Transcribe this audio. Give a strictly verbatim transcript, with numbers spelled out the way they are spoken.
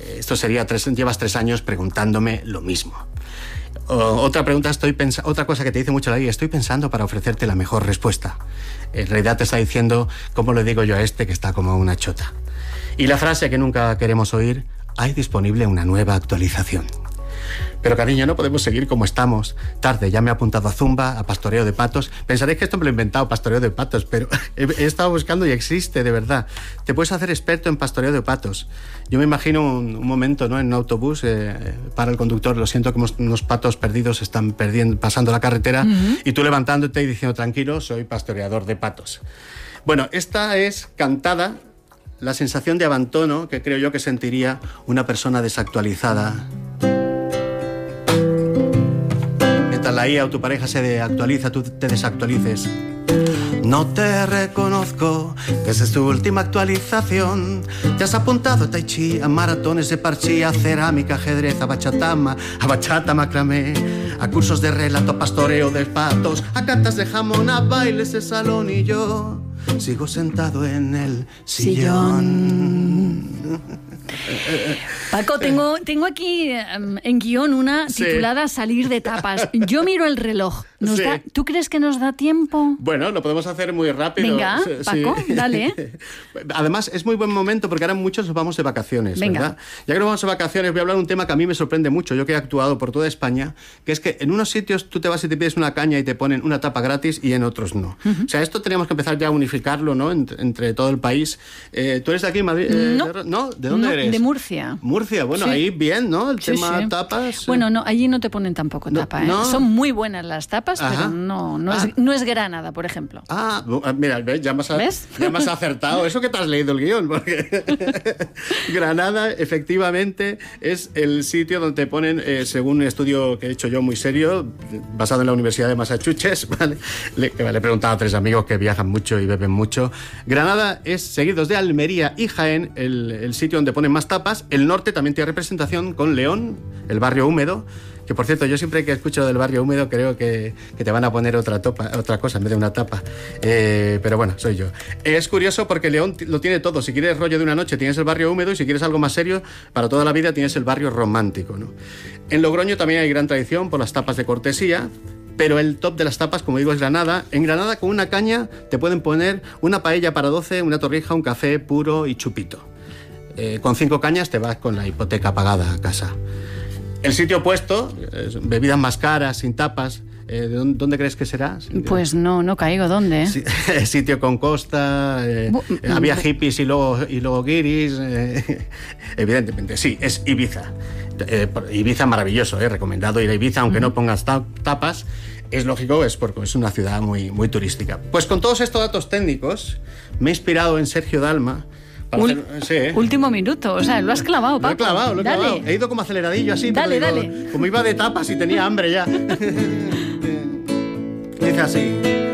Esto sería, tres, llevas tres años preguntándome lo mismo. O, otra pregunta, estoy pens- otra cosa que te dice mucho la I, estoy pensando para ofrecerte la mejor respuesta. En realidad te está diciendo, ¿cómo le digo yo a este que está como una chota? Y la frase que nunca queremos oír, hay disponible una nueva actualización. Pero cariño, no podemos seguir como estamos. Tarde, ya me he apuntado a Zumba, a pastoreo de patos. Pensaréis que esto me lo he inventado, pastoreo de patos, pero he, he estado buscando y existe, de verdad. Te puedes hacer experto en pastoreo de patos. Yo me imagino un, un momento, ¿no?, en un autobús, eh, para el conductor, lo siento que unos, unos patos perdidos están perdiendo, pasando la carretera, uh-huh. y tú levantándote y diciendo, tranquilo, soy pastoreador de patos. Bueno, esta es cantada, la sensación de abandono que creo yo que sentiría una persona desactualizada. La I A o tu pareja se actualiza, tú te desactualices. No te reconozco, que esa es tu última actualización. Te has apuntado a tai chi, a maratones de parchí, a cerámica, ajedrez, a bachatama, a bachata macramé, a cursos de relato, a pastoreo de patos, a cartas de jamón, a bailes de salón, y yo sigo sentado en el sillón. Paco, tengo, tengo aquí um, en guión una titulada sí. Salir de tapas. Yo miro el reloj. ¿Nos sí. da, ¿Tú crees que nos da tiempo? Bueno, lo podemos hacer muy rápido. Venga, sí. Paco, dale. Además, es muy buen momento porque ahora muchos nos vamos de vacaciones, Venga. ¿verdad? Ya que nos vamos de vacaciones, voy a hablar de un tema que a mí me sorprende mucho, yo que he actuado por toda España, que es que en unos sitios tú te vas y te pides una caña y te ponen una tapa gratis y en otros no. Uh-huh. O sea, esto teníamos que empezar ya a unificarlo, ¿no?, entre, entre todo el país. Eh, ¿Tú eres de aquí, Madrid? Eh, no. De, ¿No? ¿De dónde no, eres? De Murcia. Murcia, bueno, sí. ahí bien, ¿no? El sí, tema sí. tapas. Bueno, no, allí no te ponen tampoco tapa, no, ¿eh? No. Son muy buenas las tapas, Ajá. pero no, no, ah. es, no es Granada, por ejemplo. Ah, mira, ¿ves? Ya me has, ¿Ves? Ya me has acertado. Eso que te has leído el guión, porque Granada, efectivamente, es el sitio donde te ponen, eh, según un estudio que he hecho yo muy serio, basado en la Universidad de Massachusetts, ¿vale? Le, le he preguntado a tres amigos que viajan mucho y beben mucho. Granada es, seguidos de Almería y Jaén, el, el sitio donde ponen más tapas. El norte también tiene representación con León, el barrio húmedo, que por cierto, yo siempre que escucho del barrio húmedo creo que, que te van a poner otra, topa, otra cosa en vez de una tapa. Eh, pero bueno, soy yo. Es curioso porque León lo tiene todo. Si quieres rollo de una noche tienes el barrio húmedo, y si quieres algo más serio, para toda la vida tienes el barrio romántico, ¿no? En Logroño también hay gran tradición por las tapas de cortesía, pero el top de las tapas, como digo, es Granada. En Granada, con una caña te pueden poner una paella para doce, una torrija, un café puro y chupito. Eh, con cinco cañas te vas con la hipoteca pagada a casa. El sitio opuesto, eh, bebidas más caras, sin tapas, eh, ¿dónde, ¿dónde crees que será? Pues no, no caigo. ¿Dónde? Sí, sitio con costa, eh, eh, había hippies y luego, y luego guiris, eh, evidentemente, sí, es Ibiza. Eh, Ibiza maravilloso, eh, recomendado ir a Ibiza, aunque no pongas ta- tapas. Es lógico, es porque es una ciudad muy, muy turística. Pues con todos estos datos técnicos, me he inspirado en Sergio Dalma. Ul- hacer, sí, ¿eh? Último minuto, o sea, lo has clavado, Paco. Lo he clavado, lo he dale. clavado. He ido como aceleradillo así. Dale, pero digo, dale. como iba de tapas y tenía hambre ya. Dice así.